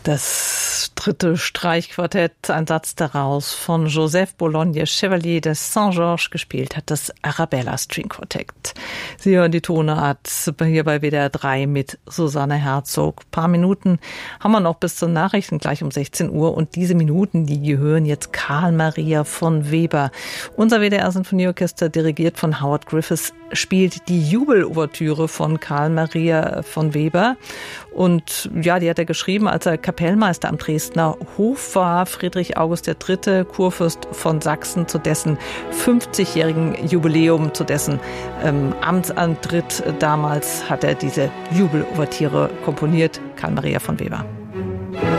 Das dritte Streichquartett, ein Satz daraus, von Joseph Bologne Chevalier de Saint-Georges, gespielt hat das Arabella String Quartett. Sie hören die Tonart hier bei WDR 3 mit Susanne Herzog. Ein paar Minuten haben wir noch bis zur Nachrichten, gleich um 16 Uhr. Und diese Minuten, die gehören jetzt Karl Maria von Weber. Unser WDR-Sinfonieorchester, dirigiert von Howard Griffiths, spielt die Jubelouvertüre von Karl Maria von Weber. Und ja, die hat er geschrieben, als er Kapellmeister am Dresdner Hof war. Friedrich August III., Kurfürst von Sachsen, zu dessen 50-jährigen Jubiläum, zu dessen Amtsantritt damals hat er diese Jubelouvertüre komponiert. Karl Maria von Weber.